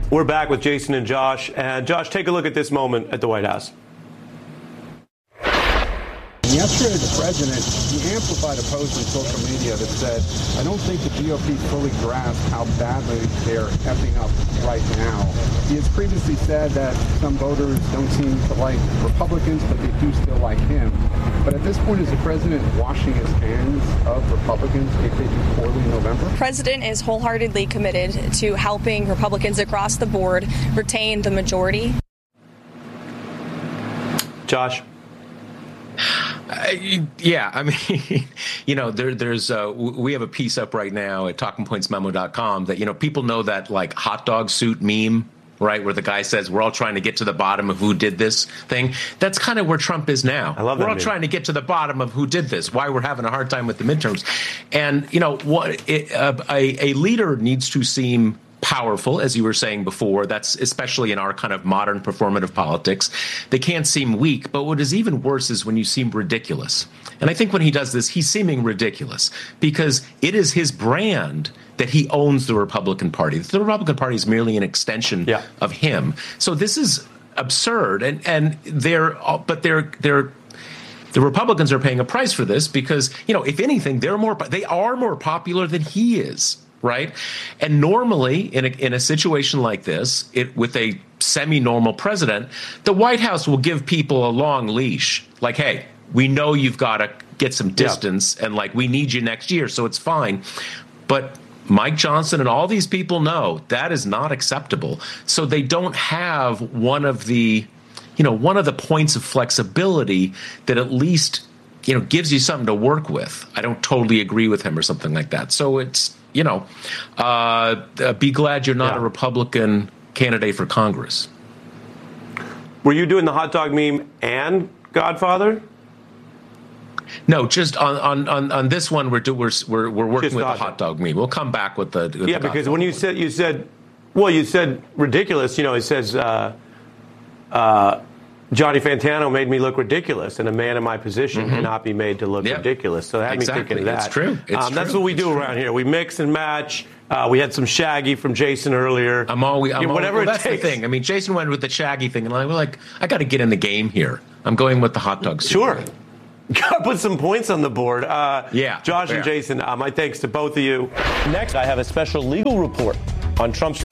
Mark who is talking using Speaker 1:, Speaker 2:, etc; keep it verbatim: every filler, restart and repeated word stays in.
Speaker 1: We're back with Jason and Josh. And Josh, take a look at this moment at the White House.
Speaker 2: Yesterday, the president, he amplified a post on social media that said, I don't think the G O P fully grasps how badly they're effing up right now. He has previously said that some voters don't seem to like Republicans, but they do still like him. But at this point, is the president washing his hands of Republicans if they do poorly in November?
Speaker 3: The president is wholeheartedly committed to helping Republicans across the board retain the majority.
Speaker 1: Josh?
Speaker 4: Uh, yeah, I mean, you know, there, there's uh, we have a piece up right now at talking points memo dot com that, you know, people know that like hot dog suit meme, right, where the guy says we're all trying to get to the bottom of who did this thing. That's kind of where Trump is now.
Speaker 1: I love that
Speaker 4: We're all
Speaker 1: meme.
Speaker 4: trying to get to the bottom of who did this, why we're having a hard time with the midterms. And, you know, what it, uh, a, a leader needs to seem powerful, as you were saying before. That's especially in our kind of modern performative politics. They can't seem weak, but what is even worse is when you seem ridiculous. And I think when he does this, he's seeming ridiculous because it is his brand that he owns the Republican Party. The Republican Party is merely an extension
Speaker 1: yeah.
Speaker 4: of him. So this is absurd, and and they're but they're they're. The Republicans are paying a price for this because, you know, if anything, they're more they are more popular than he is. Right. And normally in a, in a situation like this, it, with a semi-normal president, the White House will give people a long leash like, hey, we know you've got to get some distance yeah. and like we need you next year. So it's fine. But Mike Johnson and all these people know that is not acceptable. So they don't have one of the, you know, one of the points of flexibility that at least, you know, gives you something to work with. I don't totally agree with him or something like that. So it's, you know, uh, uh, be glad you're not
Speaker 1: yeah.
Speaker 4: a Republican candidate for Congress.
Speaker 1: Were you doing the hot dog meme and Godfather?
Speaker 4: No, just on on, on, on this one, we're, do, we're we're we're working
Speaker 1: Just
Speaker 4: with
Speaker 1: hot
Speaker 4: the hot dog meme. We'll come back with the with
Speaker 1: yeah,
Speaker 4: the
Speaker 1: because when you
Speaker 4: one.
Speaker 1: said you said, well, you said ridiculous. You know, it says uh, uh, Johnny Fantano made me look ridiculous, and a man in my position
Speaker 4: Mm-hmm.
Speaker 1: cannot be made to look
Speaker 4: Yep.
Speaker 1: ridiculous. So that had
Speaker 4: Exactly.
Speaker 1: me thinking of that.
Speaker 4: It's true. It's
Speaker 1: um, That's
Speaker 4: true.
Speaker 1: what we
Speaker 4: It's
Speaker 1: do
Speaker 4: true.
Speaker 1: around here. We mix and match. Uh, we had some Shaggy from Jason earlier.
Speaker 4: I'm always I'm
Speaker 1: Yeah, whatever
Speaker 4: always, well,
Speaker 1: it
Speaker 4: that's
Speaker 1: takes.
Speaker 4: the thing. I mean, Jason went with the Shaggy thing, and I'm like, I got to get in the game here. I'm going with the hot dog suit.
Speaker 1: Sure. Got to put some points on the board. Uh,
Speaker 4: Yeah,
Speaker 1: Josh
Speaker 4: fair.
Speaker 1: and Jason, uh, my thanks to both of you. Next, I have a special legal report on Trump's